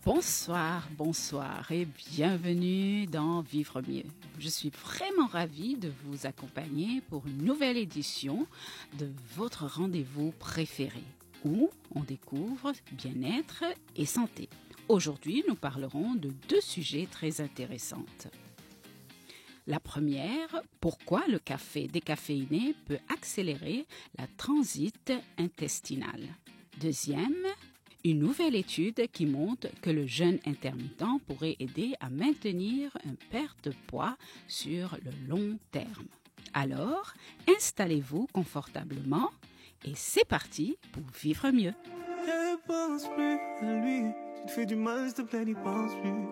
Bonsoir et bienvenue dans Vivre mieux. Je suis vraiment ravie de vous accompagner pour une nouvelle édition de votre rendez-vous préféré où on découvre bien-être et santé. Aujourd'hui, nous parlerons de deux sujets très intéressants. La première, pourquoi le café décaféiné peut accélérer la transit intestinale. Deuxième, une nouvelle étude qui montre que le jeûne intermittent pourrait aider à maintenir une perte de poids sur le long terme. Alors, installez-vous confortablement et c'est parti pour vivre mieux. Ne pense plus à lui, tu te fais du mal, s'il te plaît, n'y pense plus.